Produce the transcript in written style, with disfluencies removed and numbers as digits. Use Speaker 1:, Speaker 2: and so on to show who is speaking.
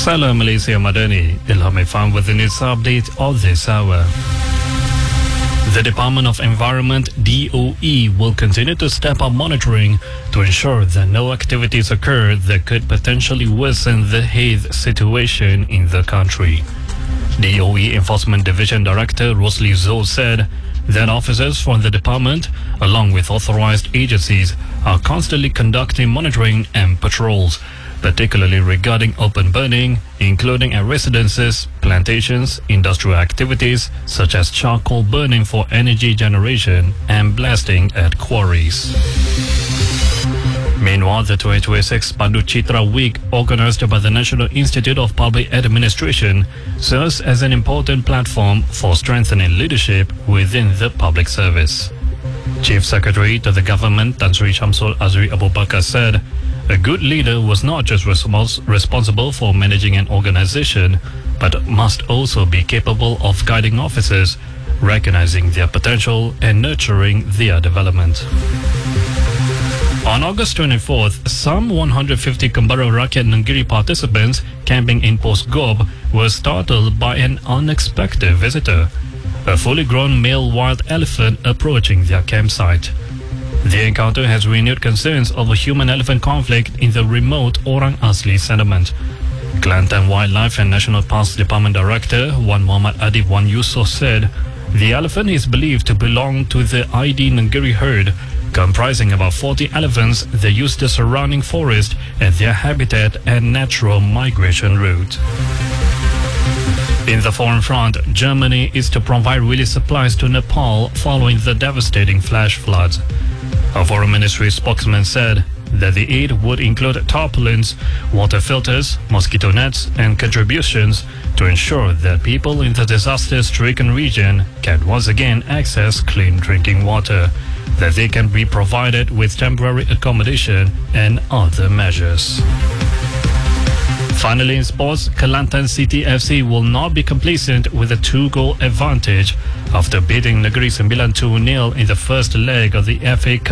Speaker 1: Salam Malaysia Madani, Ilham Ifam with the news update of this hour. The Department of Environment, DOE, will continue to step up monitoring to ensure that no activities occur that could potentially worsen the health situation in the country. DOE Enforcement Division Director Rosli Zhou said that officers from the department, along with authorized agencies, are constantly conducting monitoring and patrols, particularly regarding open burning, including at residences, plantations, industrial activities such as charcoal burning for energy generation and blasting at quarries. Meanwhile, the 2026 Pandu Citra Week, organized by the National Institute of Public Administration, serves as an important platform for strengthening leadership within the public service. Chief Secretary to the government, Tan Sri Shamsul Azri Abu Bakar, said, "A good leader was not just responsible for managing an organization, but must also be capable of guiding officers, recognizing their potential and nurturing their development." On August 24th, some 150 Kembara Rakyat Negeri participants camping in Post Gob were startled by an unexpected visitor, a fully grown male wild elephant approaching their campsite. The encounter has renewed concerns over human-elephant conflict in the remote Orang Asli settlement. Kelantan Wildlife and National Parks Department Director Wan Muhammad Adib Wan Yusof said the elephant is believed to belong to the ID Negeri herd, comprising about 40 elephants that use the surrounding forest as their habitat and natural migration route. In the foreign front, Germany is to provide relief supplies to Nepal following the devastating flash floods. A foreign ministry spokesman said that the aid would include tarpaulins, water filters, mosquito nets, and contributions to ensure that people in the disaster-stricken region can once again access clean drinking water, that they can be provided with temporary accommodation and other measures. Finally, in sports, Kelantan City FC will not be complacent with a 2-goal advantage after beating Negeri 9 2-0 in the first leg of the FA Cup